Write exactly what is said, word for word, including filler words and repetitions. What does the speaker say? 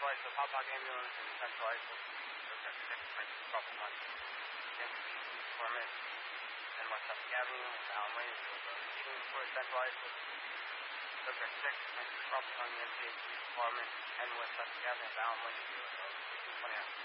Central Islip, Hot Dog Ambulance in Central Islip. Subject six, Michael Crawford one. M C four minutes. And West Suffolk Avenue, Allen Lane, proceeding for Central Islip. Subject six, Michael Crawford on the M C four minutes. And West Suffolk Avenue, Allen Lane, twenty.